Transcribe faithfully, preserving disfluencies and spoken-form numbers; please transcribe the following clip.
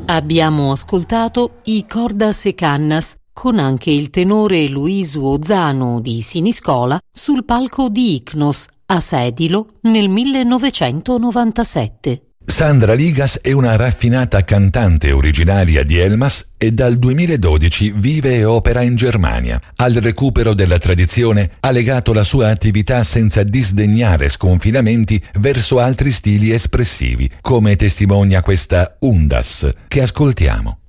Abbiamo ascoltato I Cordas e Cannas, con anche il tenore Luisu Ozano di Siniscola sul palco di Icnos a Sedilo nel millenovecentonovantasette. Sandra Ligas è una raffinata cantante originaria di Elmas e dal duemiladodici vive e opera in Germania. Al recupero della tradizione ha legato la sua attività senza disdegnare sconfinamenti verso altri stili espressivi, come testimonia questa Undas, che ascoltiamo.